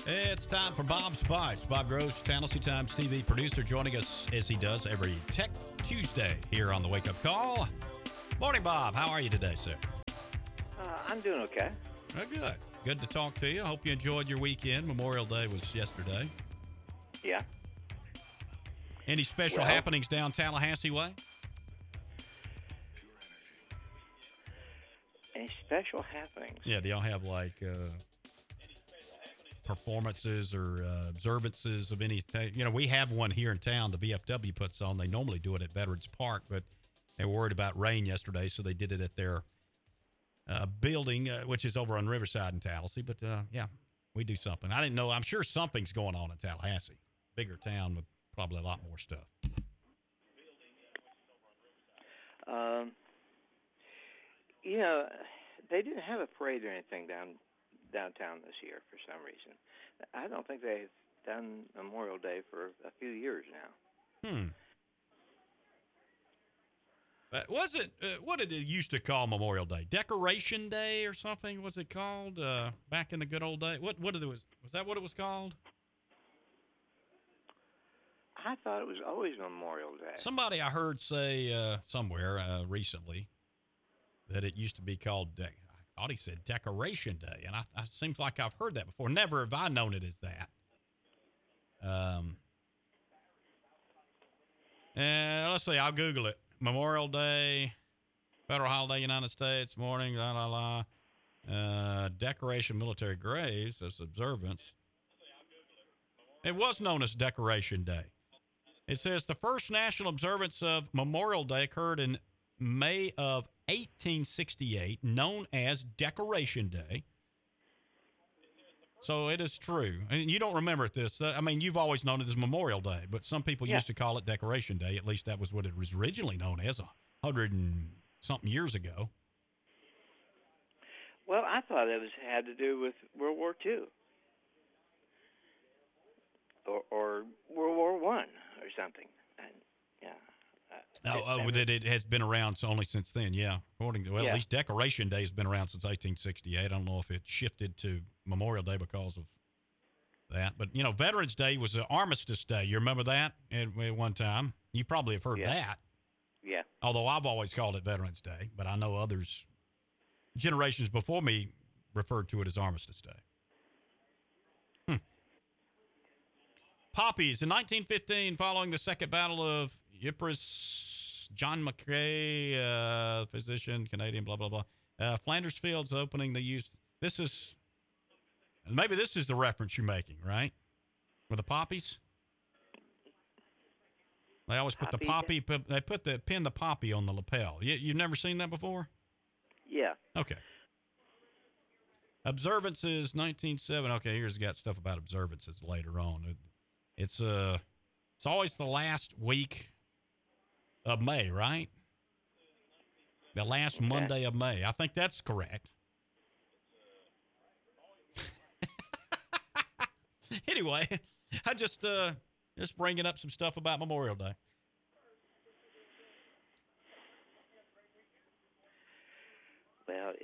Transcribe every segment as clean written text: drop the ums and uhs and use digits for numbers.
It's time for Bob's Bites. Bob Gross, Tennessee Times TV producer, joining us as he does every Tech Tuesday here on the Wake Up Call. Morning, Bob. How are you today, sir? I'm doing okay. Good. Good to talk to you. Hope you enjoyed your weekend. Memorial Day was yesterday. Yeah. Any special happenings down Tallahassee way? Any special happenings? Yeah, do y'all have like performances or observances of any? We have one here in town. The VFW puts on. They normally do it at Veterans Park, but they were worried about rain yesterday, so they did it at their building, which is over on Riverside in Tallahassee. But yeah, we do something. I didn't know. I'm sure something's going on in Tallahassee, bigger town with probably a lot more stuff. They didn't have a parade or anything downtown this year for some reason. I don't think they've done Memorial Day for a few years now. Was it, what did it used to call Memorial Day? Decoration Day or something was it called back in the good old days? Was that what it was called? I thought it was always Memorial Day. Somebody I heard say somewhere recently that it used to be called, I thought he said Decoration Day, and it seems like I've heard that before. Never have I known it as that. Let's see, I'll Google it. Memorial Day, federal holiday, United States, morning, decoration, military graves, as observance. It was known as Decoration Day. It says the first national observance of Memorial Day occurred in May of 1868, known as Decoration Day. So it is true. And you don't remember this. You've always known it as Memorial Day, but some people used to call it Decoration Day. At least that was what it was originally known as 100 and something years ago. Well, I thought it had to do with World War II. Or World War I or something. That it has been around only since then, yeah. At least Decoration Day has been around since 1868. I don't know if it shifted to Memorial Day because of that. But, Veterans Day was an Armistice Day. You remember that at one time? You probably have heard that. Yeah. Although I've always called it Veterans Day, but I know others, generations before me, referred to it as Armistice Day. Poppies. In 1915, following the Second Battle of Ypres, John McCrae, physician, Canadian, blah, blah, blah. Flanders Fields opening, they used, maybe this is the reference you're making, right? With the poppies? They always put the poppy, they pin the poppy on the lapel. You've never seen that before? Yeah. Okay. Observances, 1907. Okay, here's got stuff about observances later on. It's always the last week of May, right? The last Monday of May. I think that's correct. Anyway, I just bringing up some stuff about Memorial Day. Well,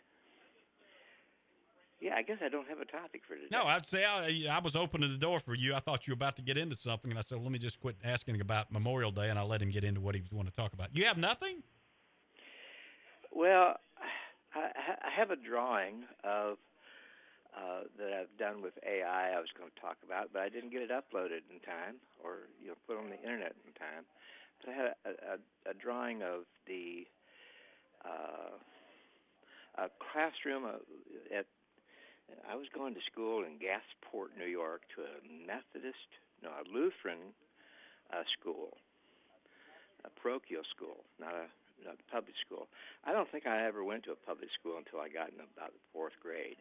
I guess I don't have a topic for today. No, I'd say I was opening the door for you. I thought you were about to get into something, and I said, let me just quit asking about Memorial Day, and I'll let him get into what he was wanting to talk about. You have nothing? Well, I have a drawing of that I've done with AI I was going to talk about, but I didn't get it uploaded in time or put on the internet in time. But I had a drawing of the a classroom at. I was going to school in Gasport, New York, to a Lutheran school, a parochial school, not a public school. I don't think I ever went to a public school until I got in about the fourth grade.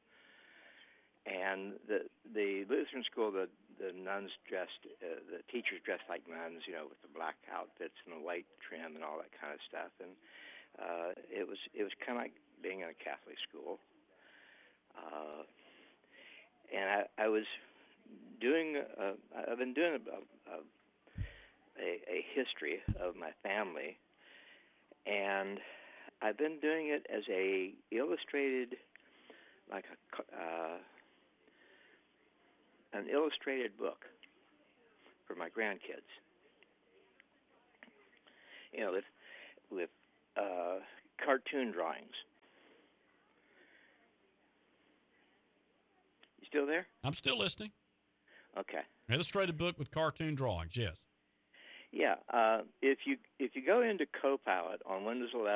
And the Lutheran school, the nuns dressed, the teachers dressed like nuns, with the black outfits and the white trim and all that kind of stuff. And it was kind of like being in a Catholic school. And I was doing. I've been doing a history of my family, and I've been doing it as a illustrated, like an illustrated book for my grandkids. You know, with cartoon drawings. You still there? I'm still listening. Okay. Illustrated book with cartoon drawings, yes. Yeah. If you go into Copilot on Windows 11.